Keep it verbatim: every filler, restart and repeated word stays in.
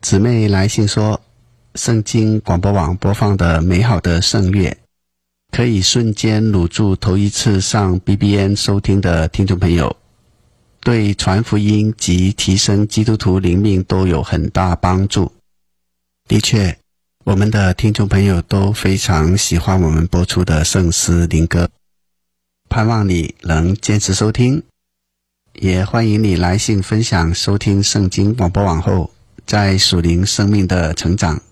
姊妹来信说，圣经广播网播放的美好的圣乐，可以瞬间掳住头一次上 B B N 收听的听众朋友，对传福音及提升基督徒灵命都有很大帮助。的确，我们的听众朋友都非常喜欢我们播出的圣诗灵歌，盼望你能坚持收听，也欢迎你来信分享收听圣经广播网后在属灵生命的成长